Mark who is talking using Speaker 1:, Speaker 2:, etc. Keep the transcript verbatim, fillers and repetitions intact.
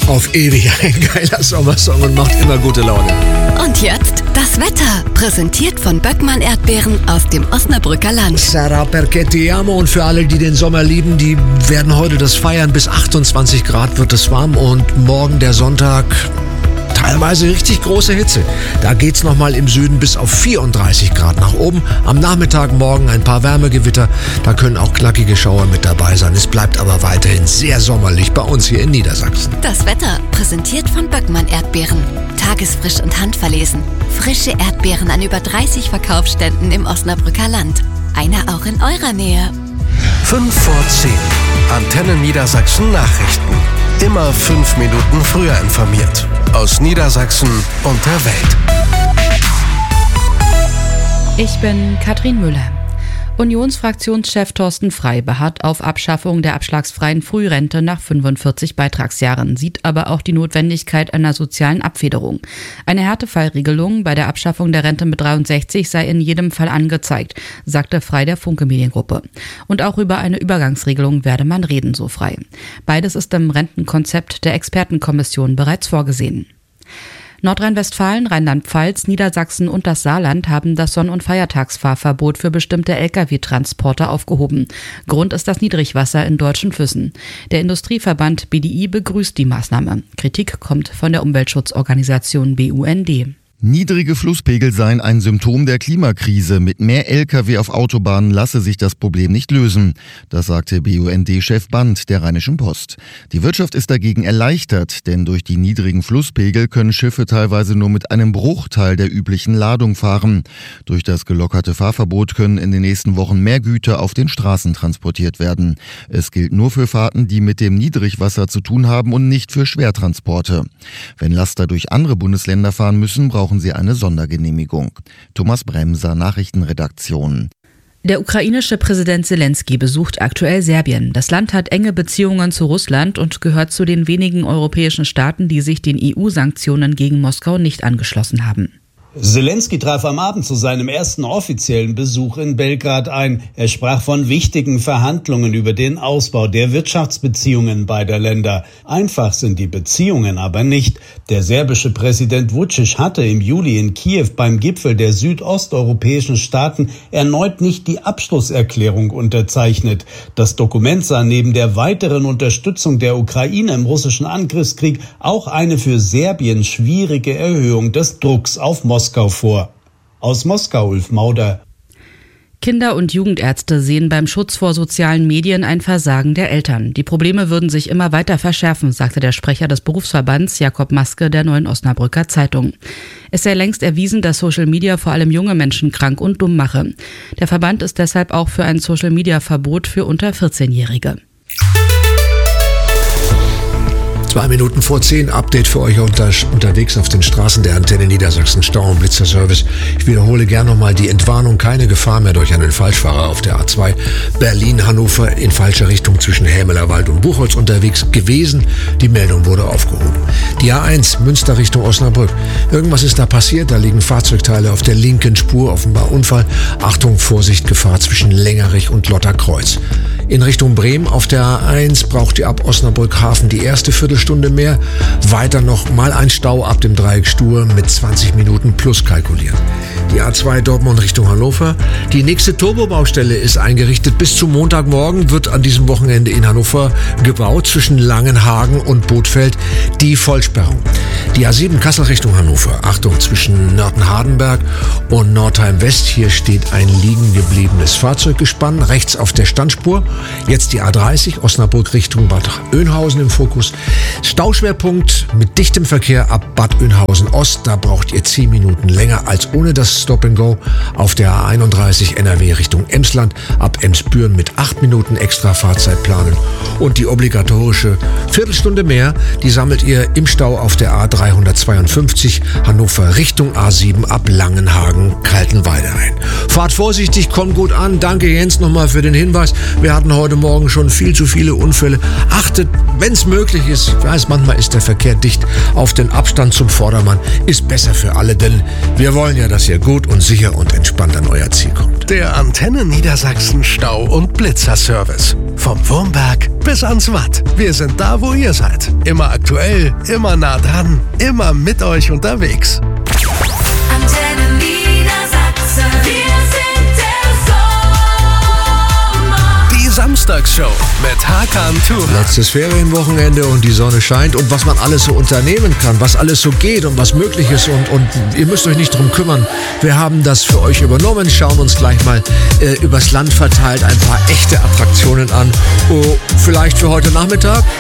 Speaker 1: Auf ewig ein geiler Sommersong und macht immer gute Laune.
Speaker 2: Und jetzt das Wetter, präsentiert von Böckmann Erdbeeren aus dem Osnabrücker Land.
Speaker 1: Sarà perché ti amo, und für alle, die den Sommer lieben, die werden heute das feiern. Bis achtundzwanzig Grad wird es warm und morgen der Sonntag teilweise richtig große Hitze. Da geht's nochmal im Süden bis auf vierunddreißig Grad nach oben. Am Nachmittag morgen ein paar Wärmegewitter. Da können auch knackige Schauer mit dabei sein. Es bleibt aber weiterhin sehr sommerlich bei uns hier in Niedersachsen.
Speaker 2: Das Wetter, präsentiert von Böckmann Erdbeeren. Tagesfrisch und handverlesen. Frische Erdbeeren an über dreißig Verkaufsständen im Osnabrücker Land. Einer auch in eurer Nähe.
Speaker 3: fünf vor zehn. Antenne Niedersachsen Nachrichten. Immer fünf Minuten früher informiert. Aus Niedersachsen und der Welt.
Speaker 4: Ich bin Katrin Müller. Unionsfraktionschef Thorsten Frey beharrt auf Abschaffung der abschlagsfreien Frührente nach fünfundvierzig Beitragsjahren, sieht aber auch die Notwendigkeit einer sozialen Abfederung. Eine Härtefallregelung bei der Abschaffung der Rente mit dreiundsechzig sei in jedem Fall angezeigt, sagte Frey der Funke Mediengruppe. Und auch über eine Übergangsregelung werde man reden, so Frey. Beides ist im Rentenkonzept der Expertenkommission bereits vorgesehen. Nordrhein-Westfalen, Rheinland-Pfalz, Niedersachsen und das Saarland haben das Sonn- und Feiertagsfahrverbot für bestimmte L K W-Transporter aufgehoben. Grund ist das Niedrigwasser in deutschen Flüssen. Der Industrieverband B D I begrüßt die Maßnahme. Kritik kommt von der Umweltschutzorganisation B U N D.
Speaker 5: Niedrige Flusspegel seien ein Symptom der Klimakrise. Mit mehr L K W auf Autobahnen lasse sich das Problem nicht lösen. Das sagte B U N D-Chef Band der Rheinischen Post. Die Wirtschaft ist dagegen erleichtert, denn durch die niedrigen Flusspegel können Schiffe teilweise nur mit einem Bruchteil der üblichen Ladung fahren. Durch das gelockerte Fahrverbot können in den nächsten Wochen mehr Güter auf den Straßen transportiert werden. Es gilt nur für Fahrten, die mit dem Niedrigwasser zu tun haben und nicht für Schwertransporte. Wenn Laster durch andere Bundesländer fahren müssen, brauchen sie eine Sondergenehmigung. Thomas Bremser, Nachrichtenredaktion.
Speaker 4: Der ukrainische Präsident Zelensky besucht aktuell Serbien. Das Land hat enge Beziehungen zu Russland und gehört zu den wenigen europäischen Staaten, die sich den E U-Sanktionen gegen Moskau nicht angeschlossen haben.
Speaker 6: Zelensky traf am Abend zu seinem ersten offiziellen Besuch in Belgrad ein. Er sprach von wichtigen Verhandlungen über den Ausbau der Wirtschaftsbeziehungen beider Länder. Einfach sind die Beziehungen aber nicht. Der serbische Präsident Vučić hatte im Juli in Kiew beim Gipfel der südosteuropäischen Staaten erneut nicht die Abschlusserklärung unterzeichnet. Das Dokument sah neben der weiteren Unterstützung der Ukraine im russischen Angriffskrieg auch eine für Serbien schwierige Erhöhung des Drucks auf Moskau Moskau vor. Aus Moskau, Ulf Mauder.
Speaker 4: Kinder- und Jugendärzte sehen beim Schutz vor sozialen Medien ein Versagen der Eltern. Die Probleme würden sich immer weiter verschärfen, sagte der Sprecher des Berufsverbands Jakob Maske der Neuen Osnabrücker Zeitung. Es sei längst erwiesen, dass Social Media vor allem junge Menschen krank und dumm mache. Der Verband ist deshalb auch für ein Social-Media-Verbot für unter vierzehnjährige.
Speaker 1: Zwei Minuten vor zehn, Update für euch unter, unterwegs auf den Straßen der Antenne Niedersachsen, Stau- und Blitzerservice. Ich wiederhole gern nochmal die Entwarnung, keine Gefahr mehr durch einen Falschfahrer auf der A zwei. Berlin-Hannover in falscher Richtung zwischen Hämelerwald und Buchholz unterwegs gewesen. Die Meldung wurde aufgehoben. Die A eins, Münster Richtung Osnabrück. Irgendwas ist da passiert, da liegen Fahrzeugteile auf der linken Spur, offenbar Unfall. Achtung, Vorsicht, Gefahr zwischen Längerich und Lotterkreuz. In Richtung Bremen auf der A eins braucht ihr ab Osnabrück-Hafen die erste Viertelstunde mehr. Weiter noch mal ein Stau ab dem Dreieck Stur mit zwanzig Minuten plus kalkuliert. Die A zwei Dortmund Richtung Hannover. Die nächste Turbobaustelle ist eingerichtet. Bis zum Montagmorgen wird an diesem Wochenende in Hannover gebaut zwischen Langenhagen und Bothfeld. Die Vollsperrung. Die A sieben Kassel Richtung Hannover. Achtung, zwischen Nörten-Hardenberg und Nordheim-West. Hier steht ein liegen gebliebenes Fahrzeuggespann rechts auf der Standspur. Jetzt die A dreißig Osnabrück Richtung Bad Oeynhausen im Fokus. Stauschwerpunkt mit dichtem Verkehr ab Bad Oeynhausen Ost. Da braucht ihr zehn Minuten länger als ohne das Stop-and-Go. Auf der A einunddreißig N R W Richtung Emsland ab Emsbüren mit acht Minuten extra Fahrzeit planen. Und die obligatorische Viertelstunde mehr, die sammelt ihr im Stau auf der A dreihundertzweiundfünfzig Hannover Richtung A sieben ab Langenhagen-Kaltenweide ein. Fahrt vorsichtig, kommt gut an. Danke Jens nochmal für den Hinweis. Wir hatten heute Morgen schon viel zu viele Unfälle. Achtet, wenn es möglich ist, wir weiß, manchmal ist der Verkehr dicht. Auf den Abstand zum Vordermann ist besser für alle, denn wir wollen ja, dass ihr gut und sicher und entspannt an euer Ziel kommt.
Speaker 3: Der Antenne Niedersachsen Stau- und Blitzerservice. Vom Wurmberg bis ans Watt. Wir sind da, wo ihr seid. Immer aktuell, immer nah dran, immer mit euch unterwegs.
Speaker 7: Antenne Niedersachsen. Wir sind der Sommer.
Speaker 3: Die Samstagsshow mit Hakan Turan.
Speaker 1: Letztes Ferienwochenende und die Sonne scheint und was man alles so unternehmen kann, was alles so geht und was möglich ist und, und ihr müsst euch nicht drum kümmern. Wir haben das für euch übernommen, schauen uns gleich mal äh, übers Land verteilt ein paar echte Attraktionen an. Oh, vielleicht für heute Nachmittag